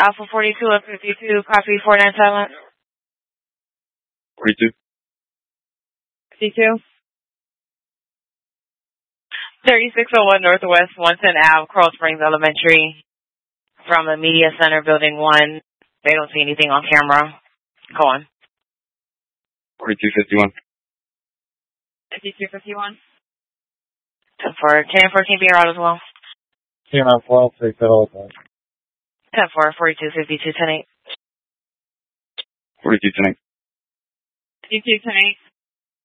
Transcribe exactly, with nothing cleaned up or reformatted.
Alpha forty-two of fifty-two, copy four nine silent. forty-two. fifty-two. thirty-six oh one Northwest one ten Avenue, Coral Springs Elementary. From the Media Center, Building one. They don't see anything on camera. Go on. forty-two fifty-one. fifty-two fifty-one. ten four, ten fourteen be around as well. ten on twelve, take that all the time. ten four, forty-two fifty-two, ten eight. forty-two ten eight. fifty-two ten eight.